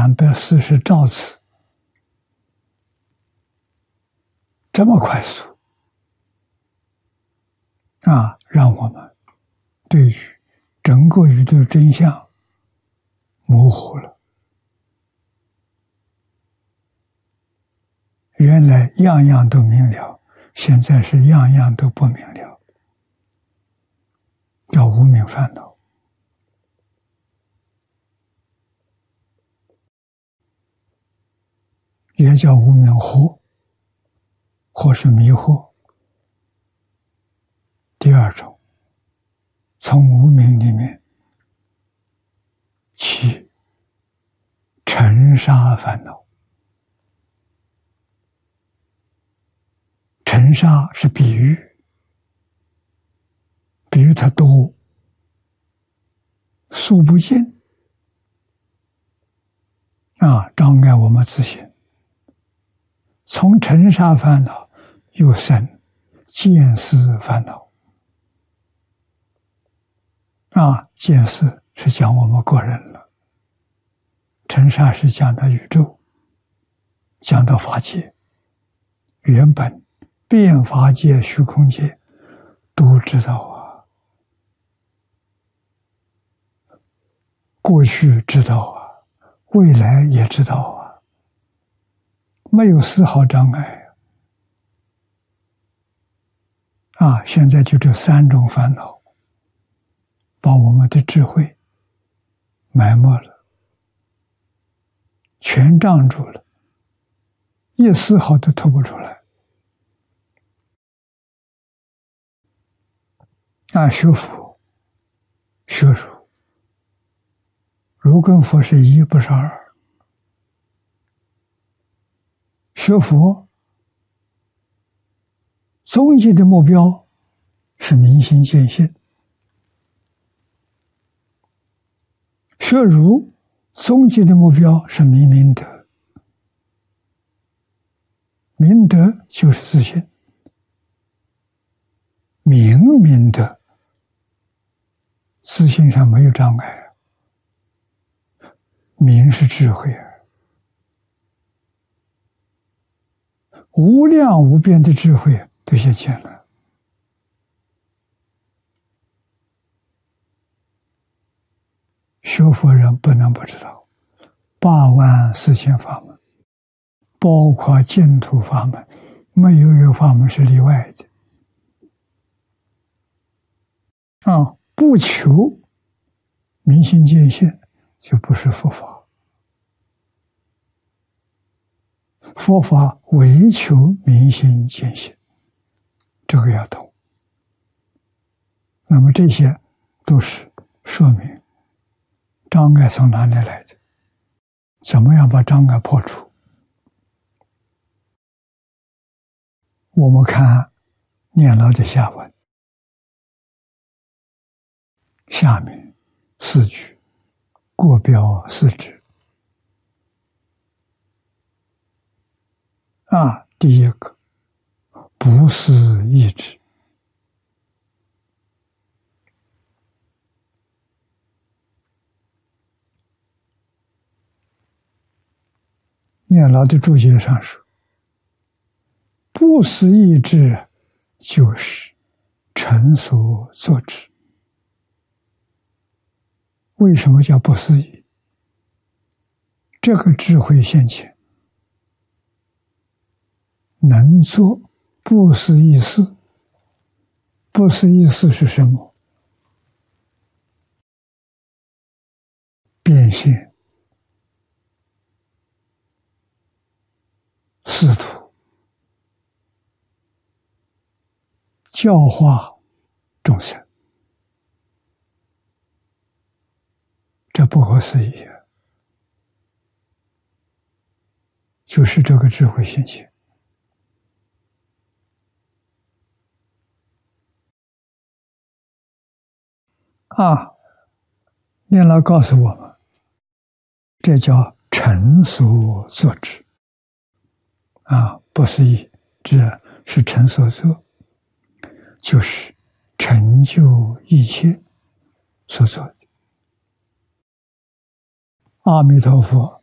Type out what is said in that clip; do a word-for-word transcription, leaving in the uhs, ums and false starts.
三百四十兆次，这么快速啊，让我们对于整个宇宙真相模糊了。原来样样都明了，现在是样样都不明了，叫无明烦恼。也叫无明惑，或是迷惑。第二种，从无明里面起尘沙烦恼。尘沙是比喻，比喻它多，数不尽啊，障碍我们自信。从尘沙烦恼又生见思烦恼啊，见思是讲我们个人了，尘沙是讲到宇宙，讲到法界，原本变法界、虚空界都知道啊，过去知道啊，未来也知道啊。没有丝毫障碍啊！现在就这三种烦恼，把我们的智慧埋没了，全障住了，一丝毫都透不出来。啊，学佛、学儒，儒跟佛是一，不是二。学佛终极的目标是明心见性，学儒终极的目标是明明德，明德就是自信，明明德，自信上没有障碍，明是智慧啊。无量无边的智慧都显现了。学佛人不能不知道，八万四千法门，包括净土法门，没有一个法门是例外的。啊，不求明心见性，就不是佛法。佛法唯求明心见性，这个要懂。那么这些都是说明障碍从哪里来的，怎么样把障碍破除。我们看念老的下文，下面四句过标四指。啊，第一个不思意志，念老的注解上说，不思意志就是尘所作之。为什么叫不思议？这个智慧现前，能做不思议事。不思议事是什么？变现、试图、教化众生，这不可思议啊！就是这个智慧现前。啊，念老告诉我们，这叫尘所作之。啊，不思议，这是尘所作，就是成就一切所做的。阿弥陀佛